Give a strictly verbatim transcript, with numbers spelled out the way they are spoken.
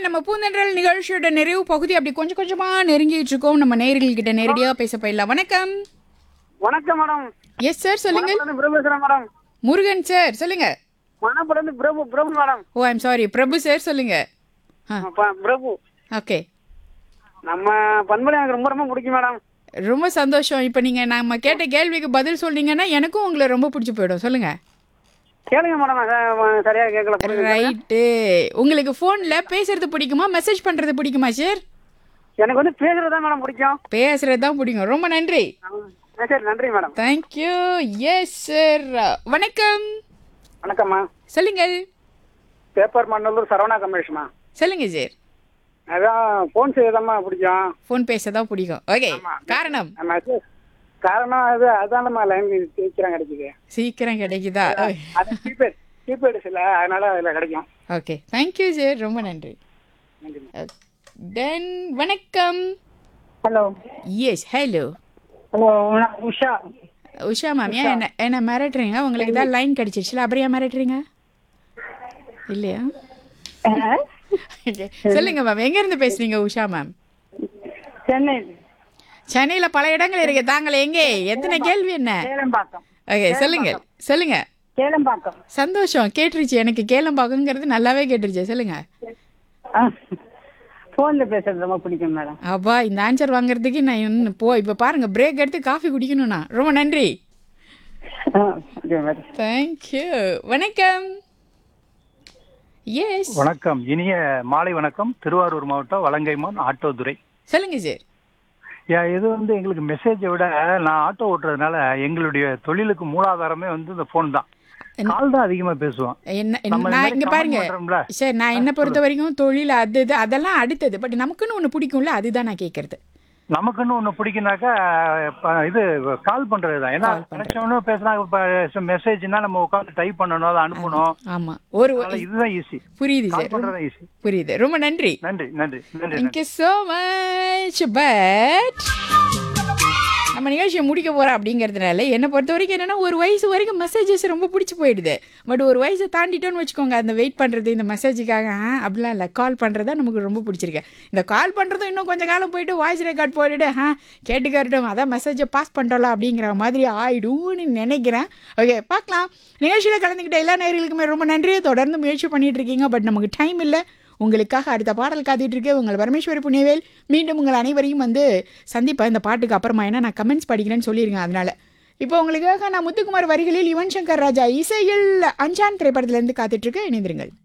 நம்ம பூந்தென்றல் நிகழ்ச்சியோட நிறைவு பகுதி அப்படி கொஞ்சம் கொஞ்சமா நெருங்கிட்டு இருக்கோம். நம்ம நேயர்கள் கிட்ட நேரடியா பேச போயிடலாம். வணக்கம். வணக்கம் மேடம். எஸ் சார், சொல்லுங்க. மணப்படந்து பிரபு பேசுறேன் மேடம். முருகன் சார், சொல்லுங்க. மணப்படந்து பிரபு பிரபு madam. O I'm sorry, Prabhu sir, சொல்லுங்க. ப- பிரபு. ஓகே, நம்ம பண்பலை எனக்கு ரொம்ப ரொம்ப பிடிக்கும் மேடம். ரொம்ப சந்தோஷம். இப்போ நீங்க நம்ம கேட்ட கேள்விக்கு பதில் சொன்னீங்கன்னா எனக்கும் உங்களை ரொம்ப பிடிச்சி போயிடும். சொல்லுங்க. கேளுங்க மேடம். நான் ச- சரியா கேட்கல. புரியுது. ரைட்டு. உங்களுக்கு ஃபோன்ல பேசுறது பிடிக்குமா, மெசேஜ் பண்றது பிடிக்குமா சார்? எனக்கு வந்து பேசுறது தான் மேடம் பிடிக்கும். பேசுறது தான் பிடிக்கும். ரொம்ப நன்றி. ஆ, சரி நன்றி மேடம். தேங்க்யூ. Yes sir. வணக்கம். வணக்கம்மா. சொல்லுங்க. பேப்பர் மண்ணூர் சரவணா கமேஷ்மா. சொல்லுங்க சார். அதான் ஃபோன் செய்யதாம்மா பிடிக்கும். ஃபோன் பேச தான் பிடிக்கும். ஓகே, காரணம்? நம்ம அது காரணம் அது அதான் நம்ம லைன் சீக்கிரம் கிடைக்குது. சீக்கிரம் கிடைக்குதா? அது கீபேட் கீபேடு சில அதனால அதில் கிடைக்கும். ஓகே, தேங்க்யூ சார், ரொம்ப நன்றி. நன்றி. தென் வணக்கம். Hello. S, hello. Hello Usha. Usha ma'am, ஏன் என்ன என்ன மிரட்டுறீங்க? உங்களுக்கு தான் லைன் கிடைச்சிருச்சுல, அப்புறம் ஏன் மிரட்டுறீங்க? இல்லையா? Okay. சொல்லுங்க மேம், எங்க இருந்து பேசுறீங்க உஷா மேம்? சென்னை. சென்னையில பல இடங்கள் இருக்கு. தாங்கள் எங்கே? எத்தனை கேள்வி என்ன? கேளம்பாக்கம். ஓகே, சொல்லுங்க சொல்லுங்க. கேளம்பாக்கம். சந்தோஷம், கேட்டுருச்சு. எனக்கு கேளம்பாக்கங்கிறது நல்லாவே கேட்டுருச்சு. சொல்லுங்க. ஃபோன்ல பேசுறது ரொம்ப பிடிக்கும் மேடம். அப்பா, இந்த ஆன்சர் வாங்குறதுக்கு நான் இன்னும் போ இப்போ பாருங்க, பிரேக் எடுத்து காஃபி குடிக்கணும்னா. ரொம்ப நன்றி. தேங்க்யூ. வணக்கம். எஸ், வணக்கம். இனிய மாலை வணக்கம். திருவாரூர் மாவட்டம் வலங்கைமான் ஆட்டோதுரை. சொல்லுங்க சார். யா, இது வந்து எங்களுக்கு மெசேஜை விட நான் ஆட்டோ ஓட்டுறதுனால எங்களுடைய தொழிலுக்கு மூலாதாரமே வந்து இந்த ஃபோன் தான். கால் தான் அதிகமா பேசுவோம். என்ன நம்ம நான் இந்த இங்க மாதிரி பாருங்க comment பண்றோம்ல. சார், நான் என்ன பொறுத்த வரைக்கும் தொழில் அது இது அதெல்லாம் அடுத்தது. பட் நமக்குன்னு ஒன்று பிடிக்கும்ல, அதுதான் நான் கேட்கறது. நமக்குன்னு ஒண்ணு பிடிக்குனாக்கா ப- இது கால் பண்றது தான். ஏன்னா Call பண்றது. கனெக்ஷனும் பேசினா மெசேஜ்னா நம்ம உட்காந்து டைப் பண்ணணும், அதை அனுப்பணும். ஆமா, ஒரு அதனால இதுதான் ஈஸி. புரியுது கால் சார், பண்றதுதான் ஈஸி. புரியுது. ரொம்ப நன்றி. நன்றி நன்றி நன்றி. Thank you so much. பட் நம்ம நிகழ்ச்சியை முடிக்க போகிறோம் அப்படிங்கிறதுனால என்னை பொறுத்த வரைக்கும் என்னென்னா, ஒரு வயசு வரைக்கும் மெசேஜஸ் ரொம்ப பிடிச்சி போயிடுது. பட் ஒரு வயசை தாண்டிட்டோன்னு வச்சுக்கோங்க, அந்த வெயிட் பண்ணுறது இந்த மெசேஜுக்காக அப்படிலாம் இல்லை, கால் பண்ணுறதா நமக்கு ரொம்ப பிடிச்சிருக்கு. இந்த கால் பண்ணுறதும் இன்னும் கொஞ்சம் காலம் போயிட்டு வாய்ஸ் ரெக்கார்ட் போட்டுட்டு ஆ கேட்டுக்காரட்டும், அதான் மெசேஜை பாஸ் பண்ணுறலாம் அப்படிங்கிற மாதிரி ஆயிடும்னு நினைக்கிறேன். ஓகே, பார்க்கலாம். நிகழ்ச்சியில் கலந்துக்கிட்ட எல்லா நேயர்களுக்குமே ரொம்ப நன்றி. தொடர்ந்து முயற்சி பண்ணிகிட்டு இருக்கீங்க. பட் நமக்கு டைம் இல்லை. உங்களுக்காக அடுத்த பாடல் காத்துட்டு இருக்கு. உங்கள் பரமேஸ்வரி புண்ணியவேல். மீண்டும் உங்கள் அனைவரையும் வந்து சந்திப்பேன் இந்த பாட்டுக்கு அப்புறமா. ஏன்னா நான் கமெண்ட்ஸ் படிக்கிறேன்னு சொல்லியிருக்கேன். அதனால இப்போ உங்களுக்காக நான் முத்துக்குமார் வரிகளில் யுவன் சங்கர் ராஜா இசையில் அஞ்சான் திரைப்படத்திலேருந்து காத்துட்டு இருக்கு. இணைந்திருங்கள்.